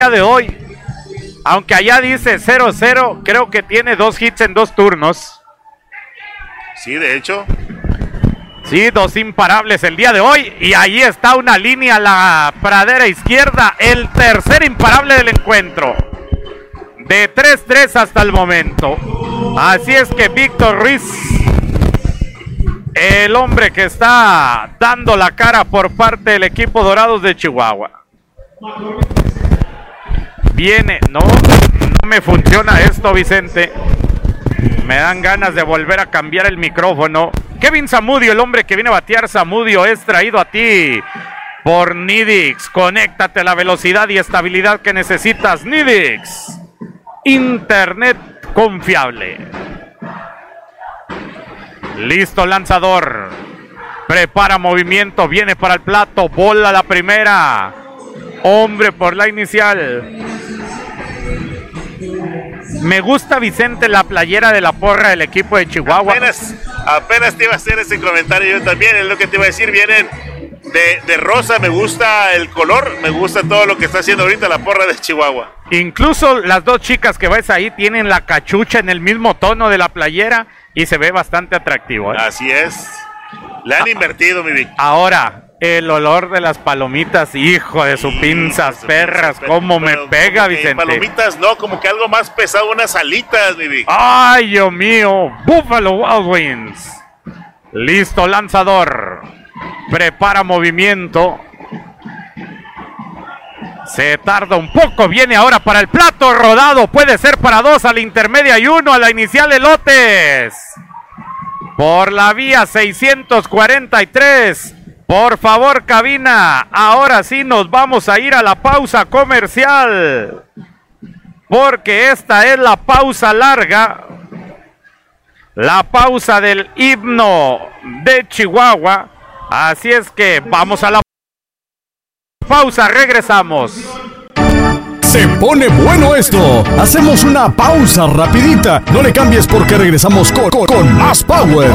de hoy, aunque allá dice 0-0, creo que tiene 2 hits en 2 turnos. Sí, de hecho. Sí, 2 imparables el día de hoy. Y ahí está una línea a la pradera izquierda. El tercer imparable del encuentro. De 3-3 hasta el momento. Así es que Víctor Ruiz, el hombre que está dando la cara por parte del equipo Dorados de Chihuahua. Viene, no me funciona esto, Vicente. Me dan ganas de volver a cambiar el micrófono. Kevin Zamudio, el hombre que viene a batear. Zamudio es traído a ti por Nidix. Conéctate a la velocidad y estabilidad que necesitas. Nidix, internet confiable. Listo, lanzador. Prepara movimiento, viene para el plato. Bola la primera. Hombre por la inicial. Me gusta, Vicente, la playera de la porra del equipo de Chihuahua. Apenas te iba a hacer ese comentario yo también, es lo que te iba a decir, vienen de rosa, me gusta el color, me gusta todo lo que está haciendo ahorita la porra de Chihuahua. Incluso las 2 chicas que ves ahí tienen la cachucha en el mismo tono de la playera y se ve bastante atractivo, ¿eh? Así es, le han invertido, mi Vic. Ahora, el olor de las palomitas, hijo de sus pinzas perras, cómo me pega, Vicente. Palomitas no, como que algo más pesado, unas alitas, mi Vic. Ay, Dios mío, Buffalo Wild Wings. Listo, lanzador. Prepara movimiento. Se tarda un poco, viene ahora para el plato rodado, puede ser para 2 a la intermedia y 1 a la inicial. Elotes por la vía 643. Por favor, cabina, ahora sí nos vamos a ir a la pausa comercial, porque esta es la pausa larga, la pausa del himno de Chihuahua. Así es que vamos a la pausa, regresamos. Se pone bueno esto. Hacemos una pausa rapidita. No le cambies porque regresamos con más power.